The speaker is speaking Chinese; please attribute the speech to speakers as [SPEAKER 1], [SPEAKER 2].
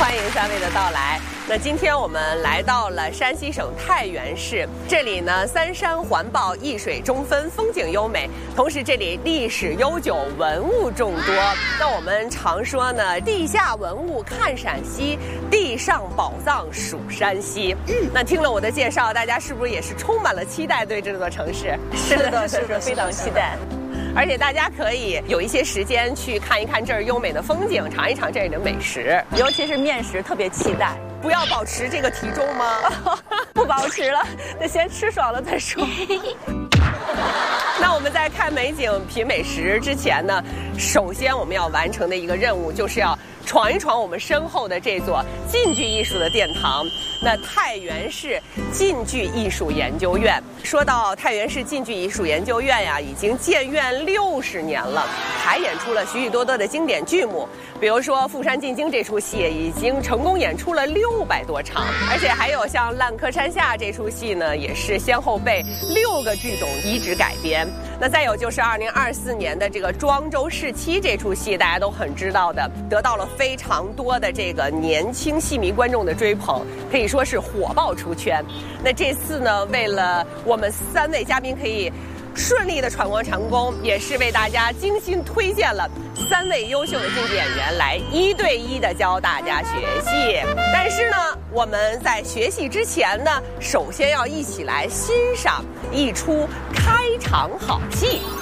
[SPEAKER 1] 欢迎三位的到来。那今天我们来到了山西省太原市，这里呢三山环抱，一水中分，风景优美，同时这里历史悠久，文物众多。那我们常说呢，地下文物看陕西，地上宝藏数山西。那听了我的介绍，大家是不是也是充满了期待对这座城市？
[SPEAKER 2] 是的，非常期待。
[SPEAKER 1] 而且大家可以有一些时间去看一看这儿优美的风景，尝一尝这里的美食，
[SPEAKER 2] 尤其是面食，特别期待。
[SPEAKER 1] 不要保持这个体重吗？
[SPEAKER 2] 不保持了，得先吃爽了再说。
[SPEAKER 1] 那我们在看美景、品美食之前呢，首先我们要完成的一个任务，就是要闯一闯我们身后的这座晋剧艺术的殿堂。那太原市晋剧艺术研究院，说到太原市晋剧艺术研究院呀，已经建院60年了，还演出了许许多多的经典剧目。比如说《富山进京》这出戏已经成功演出了600多场，而且还有像《烂柯山下》这出戏呢，也是先后被6个剧种移植改编。那再有就是2024年的这个庄周试妻这出戏，大家都很知道的，得到了非常多的这个年轻戏迷观众的追捧，可以说是火爆出圈。那这次呢，为了我们3位嘉宾可以顺利的闯关成功，也是为大家精心推荐了3位优秀的京剧演员来1对1的教大家学戏。但是呢，我们在学戏之前呢，首先要一起来欣赏一出开场好戏。